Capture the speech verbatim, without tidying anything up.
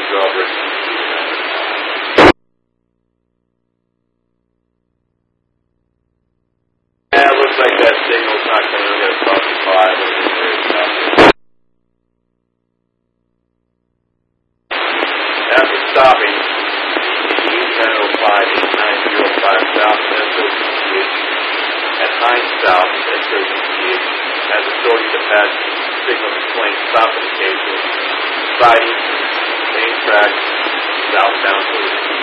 drawbridge. Yeah, it looks like that signal's not coming in at about five. After stopping, ten oh five, eight nine zero five south, S O C T H, at nine south, S O C T H, has authority to pass signal displaying stop indication, siding, main track, southbound.